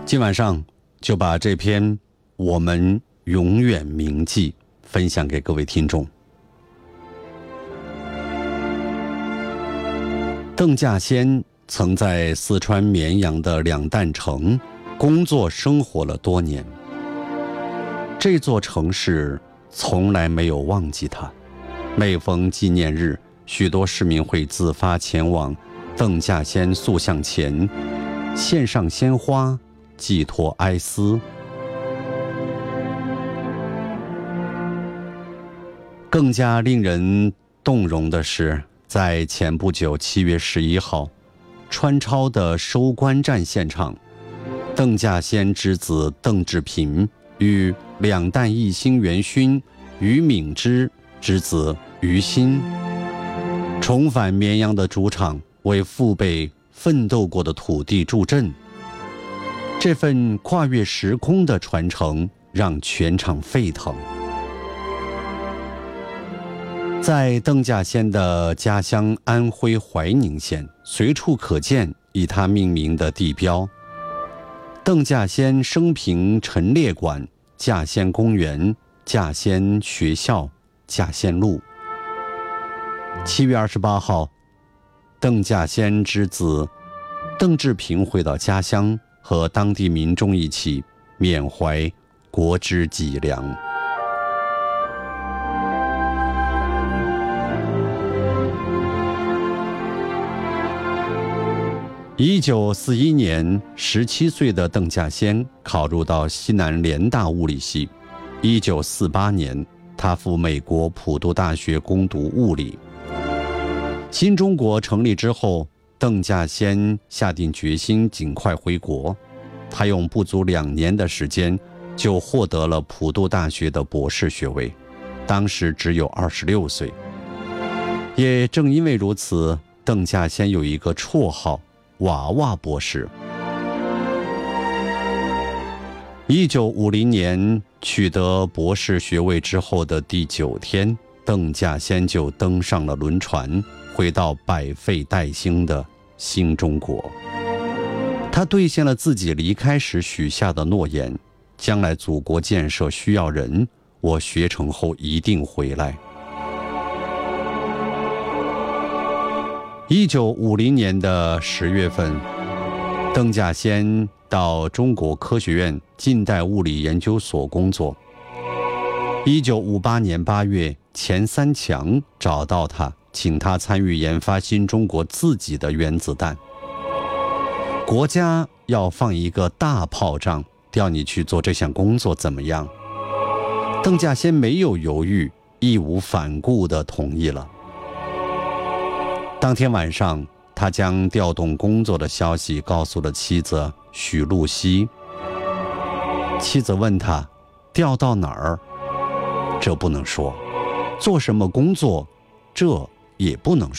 今晚上就把这篇《我们永远铭记》分享给各位听众。邓稼先曾在四川绵阳的两担城工作生活了多年，这座城市从来没有忘记他。每逢纪念日，许多市民会自发前往邓稼先塑像前，献上鲜花，寄托哀思。更加令人动容的是，在前不久7月11号，川超的收官战现场，邓稼先之子邓志平与两弹一星元勋于敏之之子于新重返绵阳的主场，为父辈奋斗过的土地助阵。这份跨越时空的传承让全场沸腾。在邓稼先的家乡安徽怀宁县，随处可见以他命名的地标：邓稼先生平陈列馆、稼先公园、稼先学校、稼先路。7月28号，邓稼先之子邓志平回到家乡，和当地民众一起缅怀国之脊梁。1941年，17岁的邓稼先考入到西南联大物理系。1948年，他赴美国普渡大学攻读物理。新中国成立之后，邓稼先下定决心尽快回国。他用不足2年的时间就获得了普渡大学的博士学位，当时只有26岁。也正因为如此，邓稼先有一个绰号“娃娃博士”。1950年取得博士学位之后的第9天，邓稼先就登上了轮船，回到百废待兴的新中国。他兑现了自己离开时许下的诺言：将来祖国建设需要人，我学成后一定回来。1950年的10月份，邓稼先到中国科学院近代物理研究所工作。1958年8月，钱三强找到他，请他参与研发新中国自己的原子弹。国家要放一个大炮仗，调你去做这项工作怎么样？邓稼先没有犹豫，义无反顾地同意了。当天晚上，他将调动工作的消息告诉了妻子许露西。妻子问他，调到哪儿？这不能说。做什么工作？这也不能说。